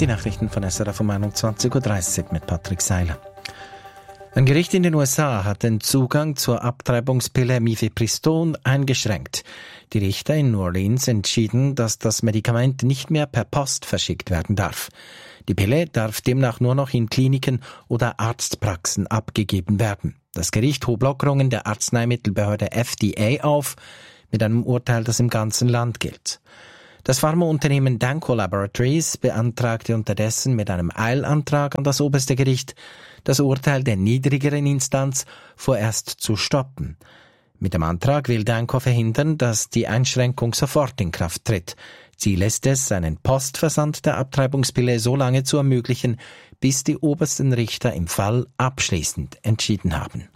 Die Nachrichten von SRF um 21.30 Uhr mit Patrick Seiler. Ein Gericht in den USA hat den Zugang zur Abtreibungspille Mifepriston eingeschränkt. Die Richter in New Orleans entschieden, dass das Medikament nicht mehr per Post verschickt werden darf. Die Pille darf demnach nur noch in Kliniken oder Arztpraxen abgegeben werden. Das Gericht hob Lockerungen der Arzneimittelbehörde FDA auf, mit einem Urteil, das im ganzen Land gilt. Das Pharmaunternehmen Danco Laboratories beantragte unterdessen mit einem Eilantrag an das oberste Gericht, das Urteil der niedrigeren Instanz vorerst zu stoppen. Mit dem Antrag will Danco verhindern, dass die Einschränkung sofort in Kraft tritt. Ziel ist es, einen Postversand der Abtreibungspille so lange zu ermöglichen, bis die obersten Richter im Fall abschließend entschieden haben.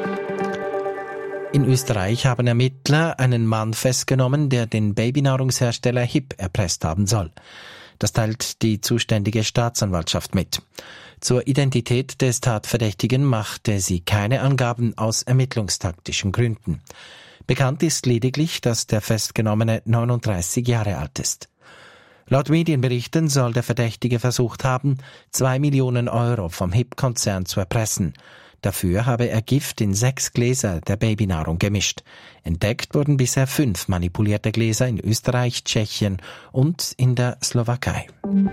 In Österreich haben Ermittler einen Mann festgenommen, der den Babynahrungshersteller HiP erpresst haben soll. Das teilt die zuständige Staatsanwaltschaft mit. Zur Identität des Tatverdächtigen machte sie keine Angaben aus ermittlungstaktischen Gründen. Bekannt ist lediglich, dass der Festgenommene 39 Jahre alt ist. Laut Medienberichten soll der Verdächtige versucht haben, 2 Millionen Euro vom HiP-Konzern zu erpressen. Dafür habe er Gift in 6 Gläser der Babynahrung gemischt. Entdeckt wurden bisher 5 manipulierte Gläser in Österreich, Tschechien und in der Slowakei.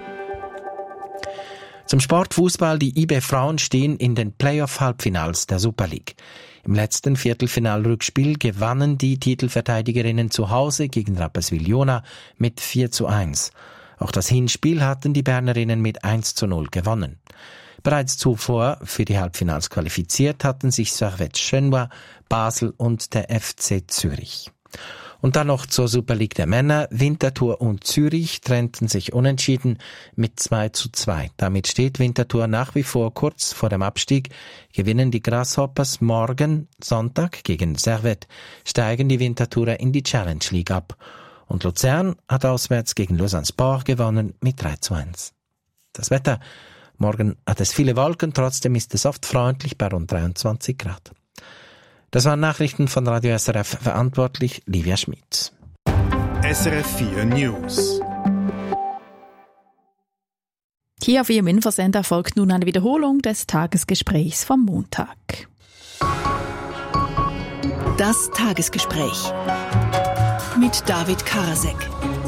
Zum Sportfußball: Die IB-Frauen stehen in den Playoff-Halbfinals der Super League. Im letzten Viertelfinalrückspiel gewannen die Titelverteidigerinnen zu Hause gegen Rapperswil-Jona mit 4:1. Auch das Hinspiel hatten die Bernerinnen mit 1:0 gewonnen. Bereits zuvor für die Halbfinals qualifiziert hatten sich Servette Genua, Basel und der FC Zürich. Und dann noch zur Super League der Männer. Winterthur und Zürich trennten sich unentschieden mit 2:2. Damit steht Winterthur nach wie vor kurz vor dem Abstieg. Gewinnen die Grasshoppers morgen Sonntag gegen Servette, steigen die Winterthurer in die Challenge League ab. Und Luzern hat auswärts gegen Lausanne Sport gewonnen mit 3:1. Das Wetter: Morgen hat es viele Wolken, trotzdem ist es oft freundlich bei rund 23 Grad. Das waren Nachrichten von Radio SRF, verantwortlich Livia Schmid. SRF 4 News. Hier auf Ihrem Infosender folgt nun eine Wiederholung des Tagesgesprächs vom Montag. Das Tagesgespräch mit David Karasek.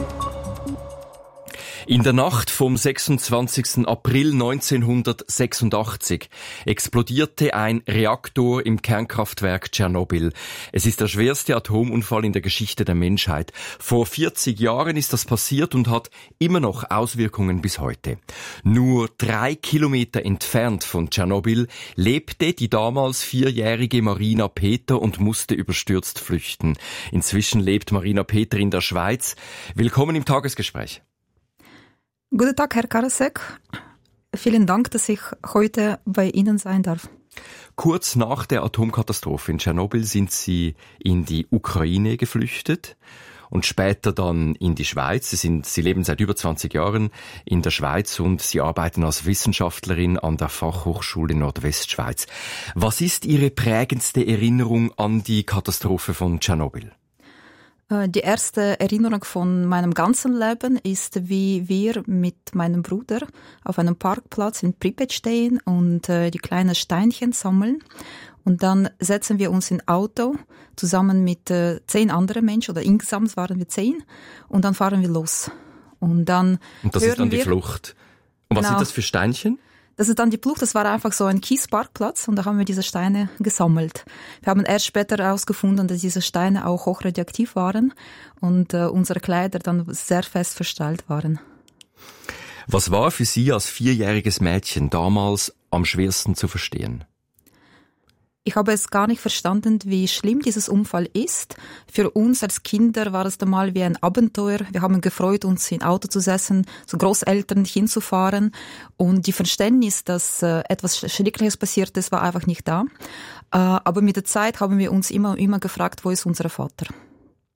In der Nacht vom 26. April 1986 explodierte ein Reaktor im Kernkraftwerk Tschernobyl. Es ist der schwerste Atomunfall in der Geschichte der Menschheit. Vor 40 Jahren ist das passiert und hat immer noch Auswirkungen bis heute. Nur 3 Kilometer entfernt von Tschernobyl lebte die damals 4-jährige Marina Peter und musste überstürzt flüchten. Inzwischen lebt Marina Peter in der Schweiz. Willkommen im Tagesgespräch. Guten Tag, Herr Karasek. Vielen Dank, dass ich heute bei Ihnen sein darf. Kurz nach der Atomkatastrophe in Tschernobyl sind Sie in die Ukraine geflüchtet und später dann in die Schweiz. Sie leben seit über 20 Jahren in der Schweiz und Sie arbeiten als Wissenschaftlerin an der Fachhochschule Nordwestschweiz. Was ist Ihre prägendste Erinnerung an die Katastrophe von Tschernobyl? Die erste Erinnerung von meinem ganzen Leben ist, wie wir mit meinem Bruder auf einem Parkplatz in Pripyat stehen und die kleinen Steinchen sammeln. Und dann setzen wir uns in Auto zusammen mit 10 anderen Menschen, oder insgesamt waren wir 10, und dann fahren wir los. Und das ist dann die Flucht. Und was sind das für Steinchen? Das ist dann die Flucht, das war einfach so ein Kiesparkplatz und da haben wir diese Steine gesammelt. Wir haben erst später herausgefunden, dass diese Steine auch hochradioaktiv waren und unsere Kleider dann sehr fest versteilt waren. Was war für Sie als 4-jähriges Mädchen damals am schwersten zu verstehen? Ich habe es gar nicht verstanden, wie schlimm dieses Unfall ist. Für uns als Kinder war es einmal wie ein Abenteuer. Wir haben gefreut, uns im Auto zu setzen, zu Großeltern hinzufahren. Und die Verständnis, dass etwas Schreckliches passiert ist, war einfach nicht da. Aber mit der Zeit haben wir uns immer gefragt, wo ist unser Vater?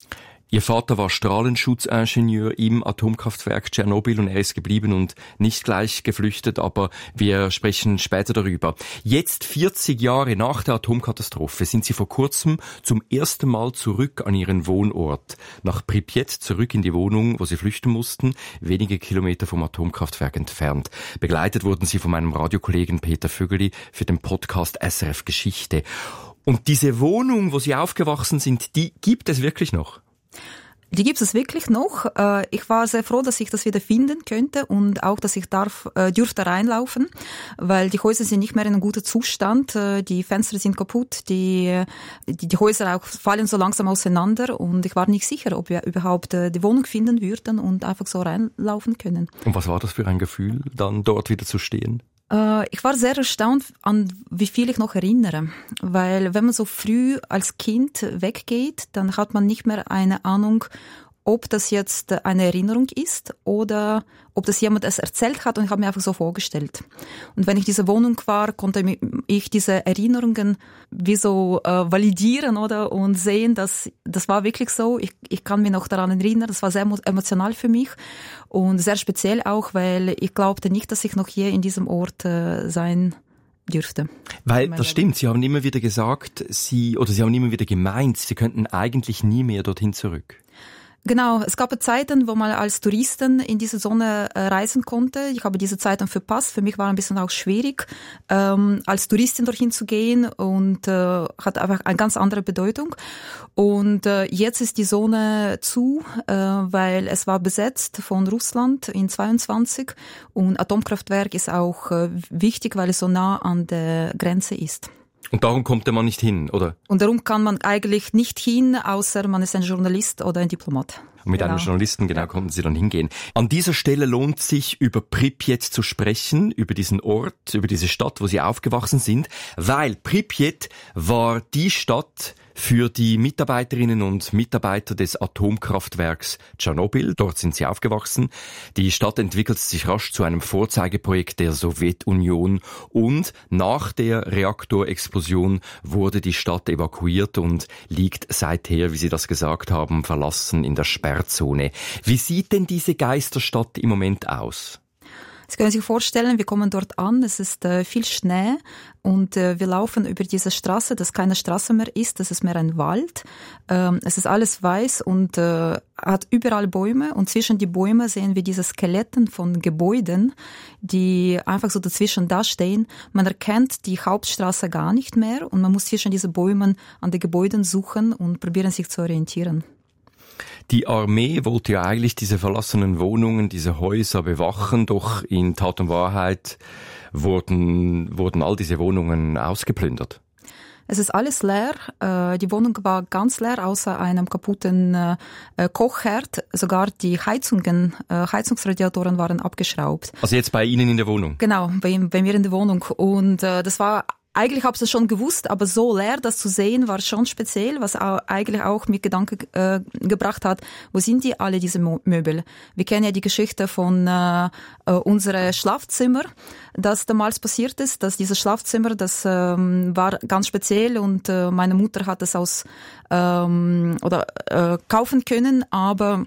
Ihr Vater war Strahlenschutzingenieur im Atomkraftwerk Tschernobyl und er ist geblieben und nicht gleich geflüchtet, aber wir sprechen später darüber. Jetzt, 40 Jahre nach der Atomkatastrophe, sind Sie vor kurzem zum ersten Mal zurück an Ihren Wohnort, nach Pripyat, zurück in die Wohnung, wo Sie flüchten mussten, wenige Kilometer vom Atomkraftwerk entfernt. Begleitet wurden Sie von meinem Radiokollegen Peter Vögeli für den Podcast SRF Geschichte. Und diese Wohnung, wo Sie aufgewachsen sind, die gibt es wirklich noch? Die gibt es wirklich noch. Ich war sehr froh, dass ich das wieder finden könnte und auch, dass ich dürfte reinlaufen, weil die Häuser sind nicht mehr in einem guten Zustand. Die Fenster sind kaputt, die Häuser auch fallen so langsam auseinander und ich war nicht sicher, ob wir überhaupt die Wohnung finden würden und einfach so reinlaufen können. Und was war das für ein Gefühl, dann dort wieder zu stehen? Ich war sehr erstaunt, an wie viel ich noch erinnere, weil wenn man so früh als Kind weggeht, dann hat man nicht mehr eine Ahnung, ob das jetzt eine Erinnerung ist oder ob das jemand es erzählt hat und ich habe mir einfach so vorgestellt. Und wenn ich in dieser Wohnung war, konnte ich diese Erinnerungen wie so validieren oder und sehen, dass das war wirklich so. Ich kann mich noch daran erinnern, das war sehr emotional für mich und sehr speziell auch, weil ich glaubte nicht, dass ich noch hier in diesem Ort sein dürfte. Weil, das stimmt, Sie haben immer wieder gesagt, Sie haben immer wieder gemeint, Sie könnten eigentlich nie mehr dorthin zurück. Genau, es gab Zeiten, wo man als Touristen in diese Zone reisen konnte. Ich habe diese Zeiten verpasst. Für mich war ein bisschen auch schwierig, als Touristin dorthin zu gehen und hat einfach eine ganz andere Bedeutung. Und jetzt ist die Zone zu, weil es war besetzt von Russland in 22 und Atomkraftwerk ist auch wichtig, weil es so nah an der Grenze ist. Und darum kommt man nicht hin, oder? Und darum kann man eigentlich nicht hin, außer man ist ein Journalist oder ein Diplomat. Und mit einem Journalisten, konnten Sie dann hingehen. An dieser Stelle lohnt sich, über Pripyat zu sprechen, über diesen Ort, über diese Stadt, wo Sie aufgewachsen sind, weil Pripyat war die Stadt für die Mitarbeiterinnen und Mitarbeiter des Atomkraftwerks Tschernobyl. Dort sind sie aufgewachsen. Die Stadt entwickelte sich rasch zu einem Vorzeigeprojekt der Sowjetunion und nach der Reaktorexplosion wurde die Stadt evakuiert und liegt seither, wie Sie das gesagt haben, verlassen in der Sperrzone. Wie sieht denn diese Geisterstadt im Moment aus? Sie können sich vorstellen, wir kommen dort an, es ist viel Schnee und wir laufen über diese Straße, das keine Straße mehr ist, das ist mehr ein Wald. Es ist alles weiß und hat überall Bäume und zwischen die Bäume sehen wir diese Skeletten von Gebäuden, die einfach so dazwischen dastehen. Man erkennt die Hauptstraße gar nicht mehr und man muss zwischen diesen Bäumen an den Gebäuden suchen und probieren sich zu orientieren. Die Armee wollte ja eigentlich diese verlassenen Wohnungen, diese Häuser bewachen, doch in Tat und Wahrheit wurden all diese Wohnungen ausgeplündert. Es ist alles leer. Die Wohnung war ganz leer, außer einem kaputten Kochherd. Sogar die Heizungsradiatoren waren abgeschraubt. Also jetzt bei Ihnen in der Wohnung? Genau, bei mir in der Wohnung. Und das war eigentlich habe ich es schon gewusst, aber so leer, das zu sehen, war schon speziell, was eigentlich auch mir Gedanken gebracht hat, wo sind die alle diese Möbel? Wir kennen ja die Geschichte von unserem Schlafzimmer, das damals passiert ist, dass dieses Schlafzimmer, das war ganz speziell und meine Mutter hat es kaufen können, aber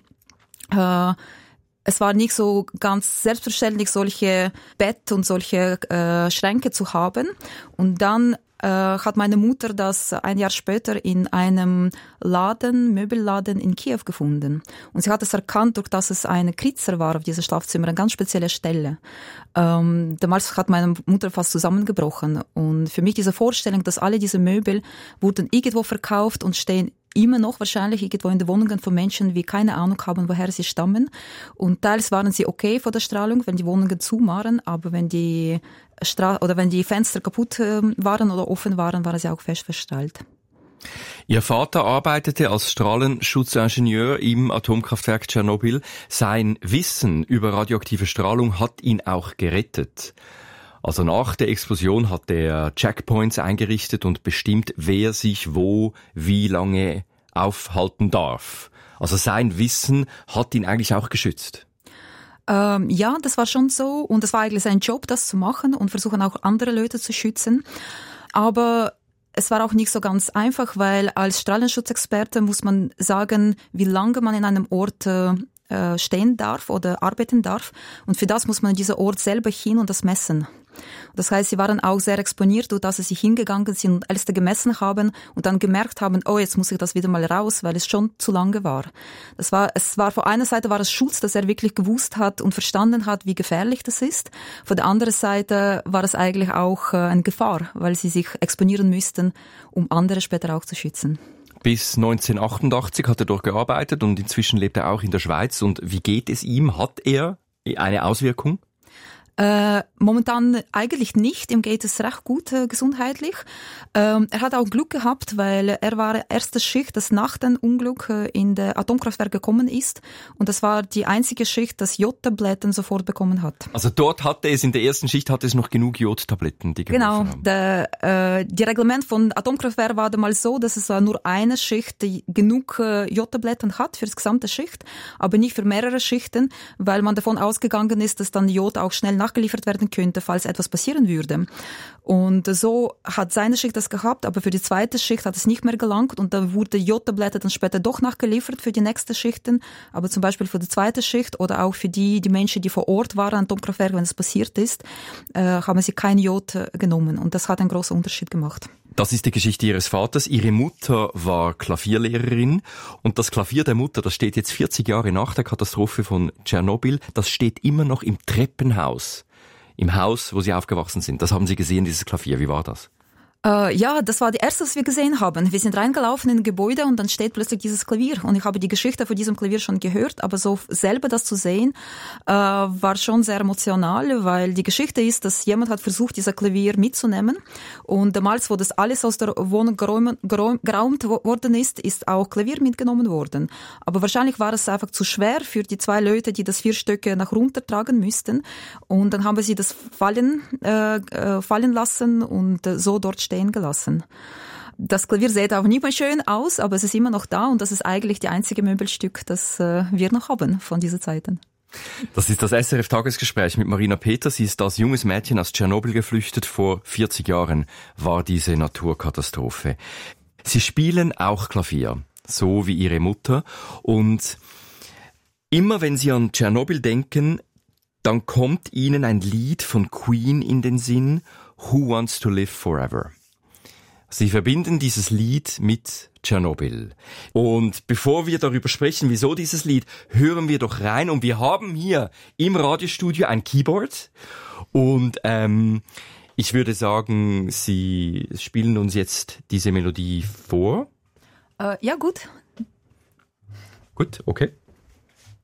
es war nicht so ganz selbstverständlich, solche Bett und solche Schränke zu haben. Und dann hat meine Mutter das ein Jahr später in einem Möbelladen in Kiew gefunden. Und sie hat es erkannt, durch dass es ein Kritzer war auf diesem Schlafzimmer, eine ganz spezielle Stelle. Damals hat meine Mutter fast zusammengebrochen. Und für mich diese Vorstellung, dass alle diese Möbel wurden irgendwo verkauft und stehen immer noch wahrscheinlich irgendwo in den Wohnungen von Menschen, die keine Ahnung haben, woher sie stammen. Und teils waren sie okay vor der Strahlung, wenn die Wohnungen zu waren, aber wenn die Fenster kaputt waren oder offen waren, waren sie auch fest verstrahlt. Ihr Vater arbeitete als Strahlenschutzingenieur im Atomkraftwerk Tschernobyl. Sein Wissen über radioaktive Strahlung hat ihn auch gerettet. Also nach der Explosion hat er Checkpoints eingerichtet und bestimmt, wer sich wo, wie lange aufhalten darf. Also sein Wissen hat ihn eigentlich auch geschützt. Ja, das war schon so und es war eigentlich sein Job, das zu machen und versuchen auch andere Leute zu schützen. Aber es war auch nicht so ganz einfach, weil als Strahlenschutzexperte muss man sagen, wie lange man in einem Ort stehen darf oder arbeiten darf. Und für das muss man in diesen Ort selber hin und das messen. Das heißt, sie waren auch sehr exponiert, dadurch, dass sie hingegangen sind und Äste gemessen haben und dann gemerkt haben, oh, jetzt muss ich das wieder mal raus, weil es schon zu lange war. Es war von einer Seite war es Schutz, dass er wirklich gewusst hat und verstanden hat, wie gefährlich das ist. Von der anderen Seite war es eigentlich auch eine Gefahr, weil sie sich exponieren müssten, um andere später auch zu schützen. Bis 1988 hat er dort gearbeitet und inzwischen lebt er auch in der Schweiz. Und wie geht es ihm? Hat er eine Auswirkung? Momentan eigentlich nicht. Ihm geht es recht gut gesundheitlich. Er hat auch Glück gehabt, weil er war erste Schicht, das nach dem Unglück in der Atomkraftwerk gekommen ist. Und das war die einzige Schicht, das Jodtabletten sofort bekommen hat. Also dort in der ersten Schicht hatte es noch genug Jodtabletten, die geholfen haben. Die Reglement von Atomkraftwerk war damals so, dass es nur eine Schicht, die genug Jodtabletten hat für das gesamte Schicht, aber nicht für mehrere Schichten, weil man davon ausgegangen ist, dass dann Jod auch schnell nachgeliefert werden könnte, falls etwas passieren würde. Und so hat seine Schicht das gehabt, aber für die zweite Schicht hat es nicht mehr gelangt und da wurde Jodtablette dann später doch nachgeliefert für die nächsten Schichten, aber zum Beispiel für die zweite Schicht oder auch für die Menschen, die vor Ort waren an Atomkraftwerk, wenn es passiert ist, haben sie kein Jod genommen und das hat einen großen Unterschied gemacht. Das ist die Geschichte Ihres Vaters. Ihre Mutter war Klavierlehrerin und das Klavier der Mutter, das steht jetzt 40 Jahre nach der Katastrophe von Tschernobyl, das steht immer noch im Treppenhaus, im Haus, wo Sie aufgewachsen sind. Das haben Sie gesehen, dieses Klavier. Wie war das? Ja, das war die erste, was wir gesehen haben. Wir sind reingelaufen in ein Gebäude und dann steht plötzlich dieses Klavier. Und ich habe die Geschichte von diesem Klavier schon gehört, aber so selber das zu sehen, war schon sehr emotional, weil die Geschichte ist, dass jemand hat versucht, dieses Klavier mitzunehmen. Und damals, wo das alles aus der Wohnung geräumt worden ist auch Klavier mitgenommen worden. Aber wahrscheinlich war es einfach zu schwer für die 2 Leute, die das 4 Stücke nach runter tragen müssten. Und dann haben sie das fallen lassen und so dort stehen gelassen. Das Klavier sieht auch nicht mehr schön aus, aber es ist immer noch da und das ist eigentlich die einzige Möbelstück, das wir noch haben von diesen Zeiten. Das ist das SRF-Tagesgespräch mit Marina Peter. Sie ist als junges Mädchen aus Tschernobyl geflüchtet. Vor 40 Jahren war diese Naturkatastrophe. Sie spielen auch Klavier, so wie ihre Mutter. Und immer wenn Sie an Tschernobyl denken, dann kommt Ihnen ein Lied von Queen in den Sinn, Who Wants to Live Forever. Sie verbinden dieses Lied mit Tschernobyl. Und bevor wir darüber sprechen, wieso dieses Lied, hören wir doch rein. Und wir haben hier im Radiostudio ein Keyboard. Und ich würde sagen, Sie spielen uns jetzt diese Melodie vor. Ja, gut. Gut, okay.